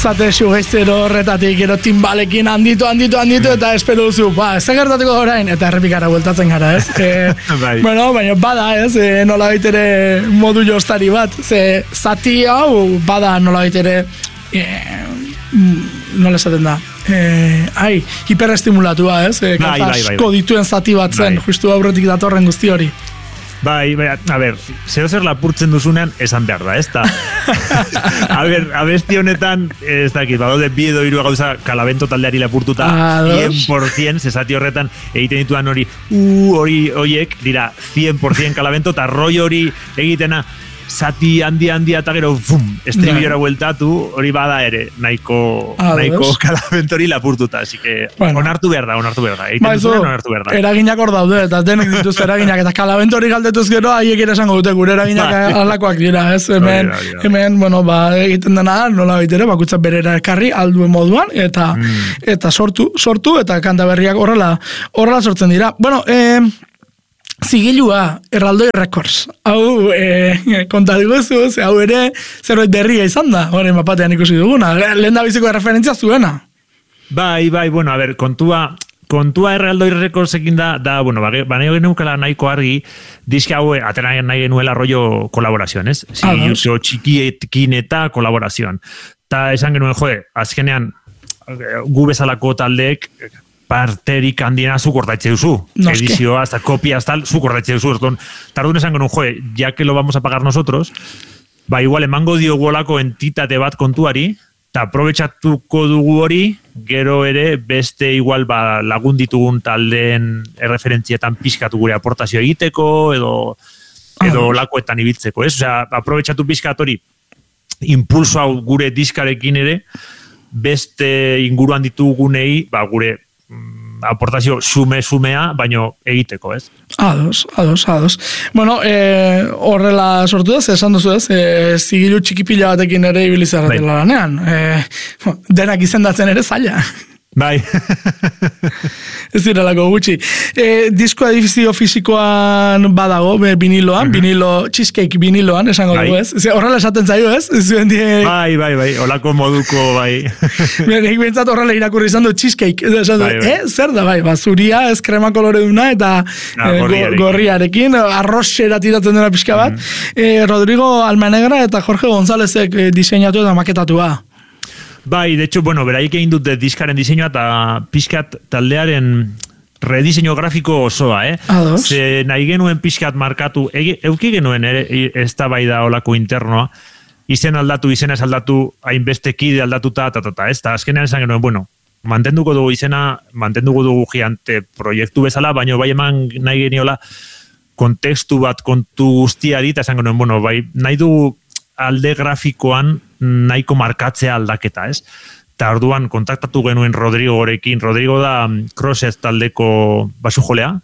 zate sugeizero horretatik, gero timbalekin handitu, eta espero duzu, ez da gertatuko orain, eta errepikara bueltatzen gara, ez? Bueno, baina bada, ez? Nola baitere modu jostari bat, ze zati hau bada nola baitere, nola esaten da, hiperestimulatua, ez? Asko dituen zati bat zen, justu aurretik datorren guzti hori. Bai, a ber, zer lapurtzen duzunean esan behar da, ez da? A ber, abesti honetan, ez dakit, badaude bi edo hiru gauza Kalavento taldeari lapurtuta 100%, zezati horretan egiten dituan horiek dira 100% Kalavento, eta roi hori egitena zati handia eta gero estribilora bueltatu, hori bada ere nahiko Kalavento hori lapurtuta, así que onartu behar da egiten duzuen onartu behar da. Eraginak hor daude, eta denek dituzte eraginak, eta Kalavento hori galdetuz gero haiek ere esango dute, gure eraginak alakoak dira, ez? Hemen, bueno, egiten dena nola baitere, bakutzak berera ekarri alduen moduan, eta sortu, eta kanta berriak horrela sortzen dira. Bueno, zigilua, Erraldoi Records. Hau, kontatuko hau ere zerbait berria izan da, hori mapatean ikusi duguna. Lehen da biziko referentzia zuena. Bai, bueno, a ber, kontua Erraldoi Records ekin da, bueno, baina genukela nahiko argi, diske hau atera nahi genuela rollo kolaborazioan, ez? Zigiluzio txikiekin eta kolaborazioan. Ta esan genuen, azkenean, gu bezalako taldeek, parterik handiena zuk ordaitze duzu. Edizioa, hasta kopias tal, zuk ordaitze duzu. Tardun esan genuen, ya que lo vamos a pagar nosotros, igual emango diogu olako entitate bat kontuari, eta aprobetxatuko dugu hori, gero ere beste igual lagun ditugun taldeen erreferentzietan pixkatu gure aportazio egiteko, edo lakoetan ibiltzeko, ez? Osea, aprobetxatu pixkat hori, impulso hau gure diskarekin ere, beste inguruan ditugunei, gure aportazio sumea, baino egiteko, ez? Ados. Bueno, horrela sortu ez, esan duzu ez, zigilu txikipila batekin ere ibilizarratela lanean. Denak izendatzen ere zaila. Bai. Ez direlako gutxi. Disko edifizio fisikoan badago, viniloan, cheesecake viniloan, esango dugu ez. Horrela esaten zaio ez? Bai, holako moduko, bai. Nik bintzat horrela irakurri izan du cheesecake. Zer da, zuria, ez krema kolore duna, eta gorriarekin, arroxera tiratzen dena pixka bat. Rodrigo Almanegra eta Jorge Gonzálezek diseinatu eta maketatua. Bai, de hecho, bueno, beraiek egin dute diskaren diseinua eta pixkat taldearen rediseño grafiko osoa, Ze nahi genuen pixkat markatu, euki genuen ez da bai da olako internoa, izenez aldatu, hainbeste kide aldatuta, ez? Ta azkenean esan genuen, bueno, mantenduko dugu izena, mantenduko dugu gigante proiektu bezala, baina bai eman nahi geniola kontekstu bat kontu guztiari, eta esan genuen, bueno, bai, nahi dugu alde grafikoan nahiko markatzea aldaketa, ez? Eta orduan kontaktatu genuen Rodrigo gorekin. Rodrigo da Crosses taldeko basujolea,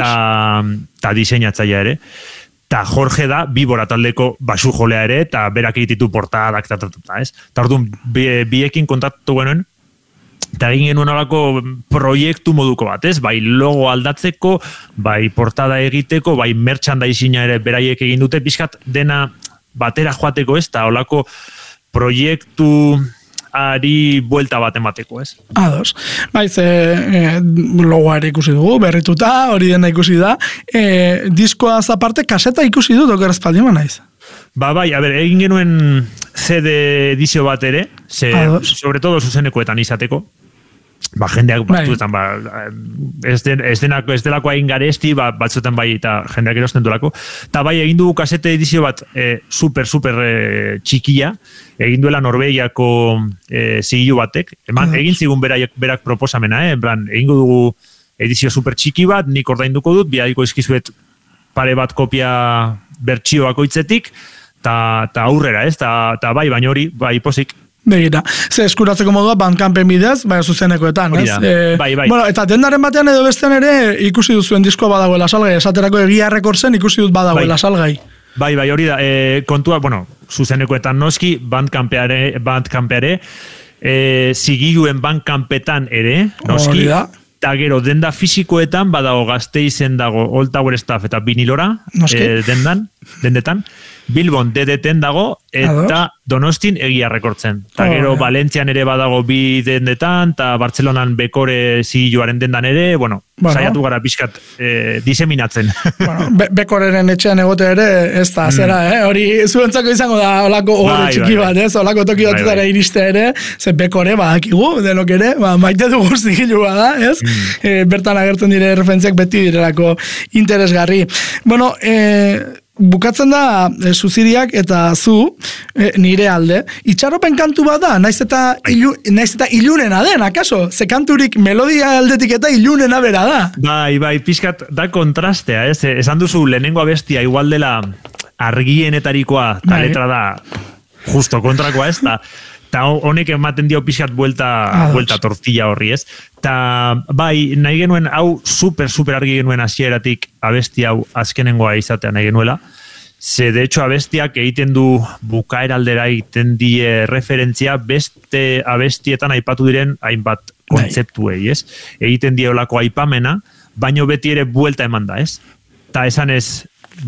eta diseinatzaia ere. Eta Jorge da Bibora taldeko basujolea ere, eta berak egititu portadak, ez? Eta orduan biekin kontaktatu genuen, eta egin genuen olako proiektu moduko bat, ez? Bai logo aldatzeko, bai portada egiteko, bai merchandising ere beraiek egin dute, pixkat dena batera joateko, ez? Eta olako proiektu ari buelta bat emateko, ez? Ados. Baiz, logoa ere ikusi dugu, berrituta, hori dena ikusi da. Diskoaz aparte, kaseta ikusi du, doker espaldima naiz? Bai, a ber, egin genuen CD edizio bat ere, sobre todo zuzenekoetan izateko, jendeak batzuetan, ez delako egin garesti, batzuetan bai, eta jendeak erosten duelako, eta bai, egin dugu kasete edizio bat super txikia, egin duela Norvegiako zigilu batek, egin zigun berak proposamena, egin dugu edizio super txiki bat, nik ordainduko dut, biadiko izkizuet pare bat kopia bertsioak oitzetik, eta aurrera, ez, eta bai, baina hori, bai, posik. Begira, ze eskuratzeko modua Bandcampen bidez, baina zuzenekoetan, ez? Bai. Bueno, eta dendaren batean edo bestean ere ikusi duzuen diskoa badagoela salgai, esaterako Egia Rekordzen ikusi dut badagoela salgai. Bai, hori da, kontua, bueno, zuzenekoetan noski, Bandcampere, zigiluen Bandcampetan ere, noski, eta gero denda fisikoetan badago Gasteizen dago Old Tower Staff eta Vinilora, dendetan, Bilbon DDT-en dago, eta Donostin Egia Rekortzen. Eta gero Valentzian ere badago bi dendetan, eta Bartzelonan Bekore zigiluaren dendan ere, saiatu gara pixkat diseminatzen. Bekoreren etxean egote ere, ez da, zera, hori zuentzako izango da olako ohore txiki bat, ez? Olako toki batutara iriste ere, ze Bekore badakigu, denok ere, maite dugu zigilua da, ez? Bertan agertzen dire referentziak beti direlako interesgarri. Bukatzen da Zuziriak eta zu nire alde. Itxaropen kantu bat da, naiz eta ilunena den, akaso? Ze kanturik melodia aldetik eta ilunena bera da. Bai, pixkat da kontrastea, ez? Esan duzu lehenengo abestia igual dela argienetarikoa, eta letra da justo kontrakoa, ez? Eta honek ematen dio pixkat buelta tortilla horri, ez? Eta bai, nahi genuen, hau super argi genuen hasieratik abesti hau azkenengoa izatea nahi genuela. Ze, de hecho, abestiak egiten du bukaeraldera egiten die referentzia beste abestietan aipatu diren hainbat kontzeptuei, ez? Egiten die olako aipamena, baino beti ere buelta eman da, ez? Eta esan ez,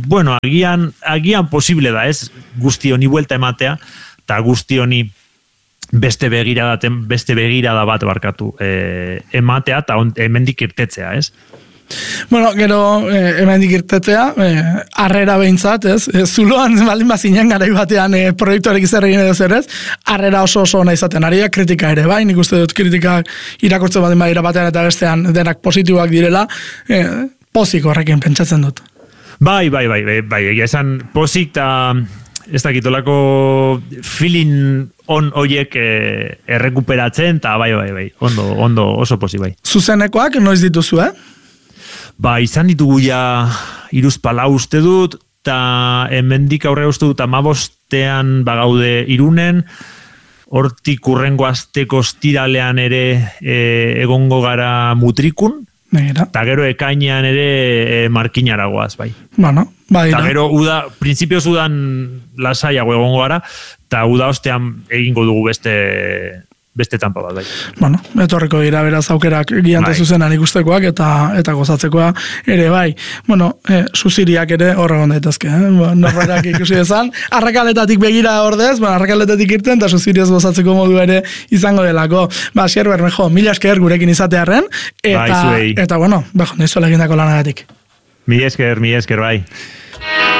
agian posible da, ez? Guzti honi buelta ematea, eta guzti honi beste begirada bat barkatu ematea eta hemendik irtetzea, ez? Gero hemendik irtetzea, harrera behintzat, ez? Zuloan baldin bazinen garai batean proiektuarek zer egin edo zer ez, harrera oso ona izaten ari da, kritika ere, bai? Nik uste dut kritikak irakurtzen baldin badira batean eta bestean denak positiboak direla, pozik horrekin pentsatzen dut. Bai, egia esan pozik eta ez dakitolako feeling on oiek errekuperatzen, eta bai, ondo oso posi bai. Zuzenekoak noiz dituzu, izan ditugu ja 3-4 uste dut, eta hemendik aurrera uste dut 15ean bagaude Irunen, hortik urrengo asteko ostiralean ere egongo gara Mutrikun, eta gero ekainean ere Markinaragoaz, bai. Eta gero prinsipioz udan lasaiago egongo gara, eta uda ostean egingo dugu beste tanpa bat, bai. Etorreko dira beraz aukerak giante zuzenan ikustekoak eta gozatzekoa ere, bai. Zuziriak ere horregon daitezke, norberak ikusi dezan. Arrakaletatik begira ordez, arrakaletatik irten, eta Zuziriaz gozatzeko modu ere izango delako. Xer Bermejo, mila esker gurekin izatearren, eta nizuela egindako lanagatik. Mila esker, bai.